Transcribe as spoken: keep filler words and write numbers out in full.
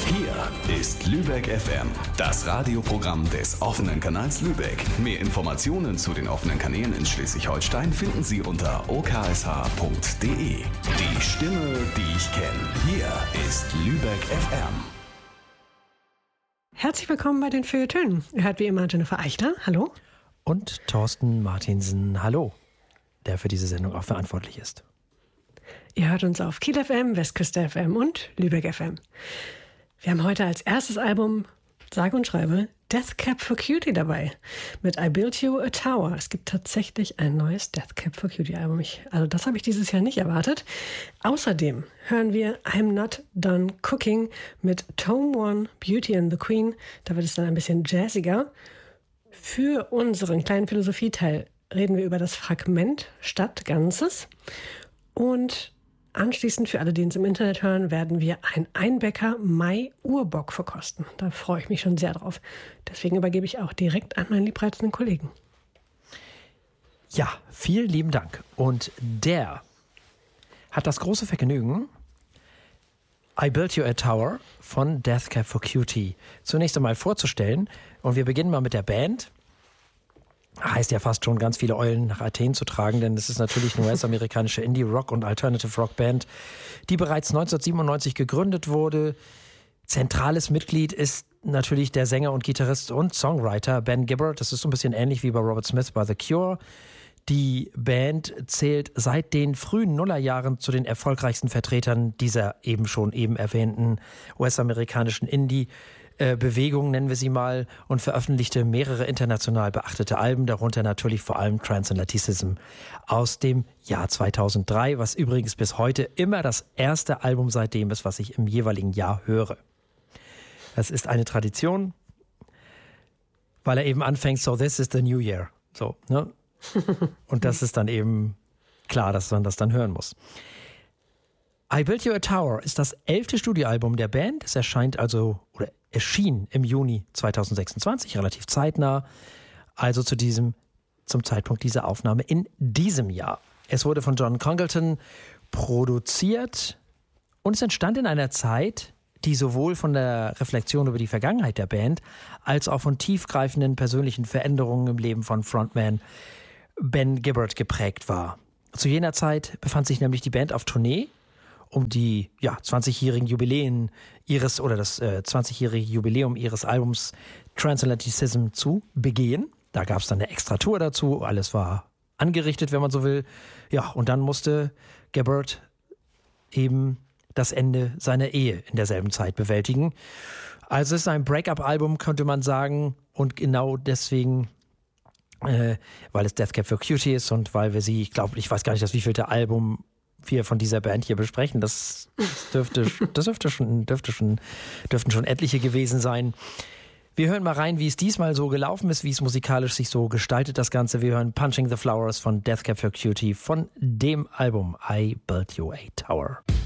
Hier ist Lübeck F M, das Radioprogramm des offenen Kanals Lübeck. Mehr Informationen zu den offenen Kanälen in Schleswig-Holstein finden Sie unter o k s h punkt d e. Die Stimme, die ich kenne. Hier ist Lübeck F M. Herzlich willkommen bei den Feuilletönen. Ihr hört wie immer Jennifer Eichler. Hallo. Und Thorsten Martinsen. Hallo. Der für diese Sendung auch verantwortlich ist. Ihr hört uns auf Kiel F M, Westküste F M und Lübeck F M. Wir haben heute als erstes Album, sage und schreibe, Death Cab for Cutie dabei. Mit I Built You a Tower. Es gibt tatsächlich ein neues Death Cab for Cutie Album. Ich, also das habe ich dieses Jahr nicht erwartet. Außerdem hören wir I'm Not Done Cooking mit Tome One, Beauty and the Queen. Da wird es dann ein bisschen jazziger. Für unseren kleinen Philosophieteil reden wir über das Fragment statt Ganzes. Und anschließend, für alle, die uns im Internet hören, werden wir ein Einbecker Mai-Urbock verkosten. Da freue ich mich schon sehr drauf. Deswegen übergebe ich auch direkt an meinen liebreizenden Kollegen. Ja, vielen lieben Dank. Und der hat das große Vergnügen, I Built You a Tower von Death Cab for Cutie zunächst einmal vorzustellen. Und wir beginnen mal mit der Band. Heißt ja fast schon, ganz viele Eulen nach Athen zu tragen, denn es ist natürlich eine U S-amerikanische Indie-Rock- und Alternative-Rock-Band, die bereits neunzehnhundertsiebenundneunzig gegründet wurde. Zentrales Mitglied ist natürlich der Sänger und Gitarrist und Songwriter Ben Gibbard. Das ist so ein bisschen ähnlich wie bei Robert Smith bei The Cure. Die Band zählt seit den frühen Nullerjahren zu den erfolgreichsten Vertretern dieser eben schon eben erwähnten U S-amerikanischen Indie- Bewegung, nennen wir sie mal, und veröffentlichte mehrere international beachtete Alben, darunter natürlich vor allem Transatlanticism aus dem Jahr zweitausenddrei, was übrigens bis heute immer das erste Album seitdem ist, was ich im jeweiligen Jahr höre. Das ist eine Tradition, weil er eben anfängt, so this is the new year. So, ne? Und das ist dann eben klar, dass man das dann hören muss. I Built You a Tower ist das elfte Studioalbum der Band. Es erscheint also, oder erschien im Juni zweitausendsechsundzwanzig, relativ zeitnah, also zu diesem, zum Zeitpunkt dieser Aufnahme in diesem Jahr. Es wurde von John Congleton produziert und es entstand in einer Zeit, die sowohl von der Reflexion über die Vergangenheit der Band als auch von tiefgreifenden persönlichen Veränderungen im Leben von Frontman Ben Gibbard geprägt war. Zu jener Zeit befand sich nämlich die Band auf Tournee, um die ja zwanzigjährigen Jubiläen ihres oder das äh, zwanzigjährige Jubiläum ihres Albums Transatlanticism zu begehen. Da gab es dann eine extra Tour dazu, alles war angerichtet, wenn man so will. Ja, und dann musste Gibbard eben das Ende seiner Ehe in derselben Zeit bewältigen. Also es ist ein Break-up-Album, könnte man sagen, und genau deswegen, äh, weil es Death Cab for Cutie ist und weil wir sie, ich glaube, ich weiß gar nicht, das wievielte Album wir von dieser Band hier besprechen. Das dürfte, das dürfte schon, dürfte schon, dürften schon etliche gewesen sein. Wir hören mal rein, wie es diesmal so gelaufen ist, wie es musikalisch sich so gestaltet, das Ganze. Wir hören Punching the Flowers von Death Cab for Cutie von dem Album I Built You a Tower.